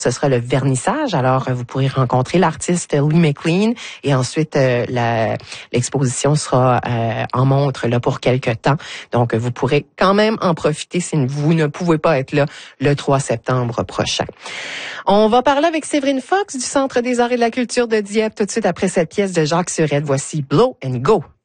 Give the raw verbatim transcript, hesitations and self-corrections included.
ce sera le vernissage. Alors, vous pourrez rencontrer l'artiste Lee McLean et ensuite, euh, la, l'exposition sera euh, en montre là pour quelques temps. Donc, vous pourrez quand même en profiter si vous ne pouvez pas être là le trois septembre prochain. On va parler avec Séverine Fox du Centre des arts et de la culture de Dieppe tout de suite après cette pièce de Jacques Surette. Voici Blow and Go.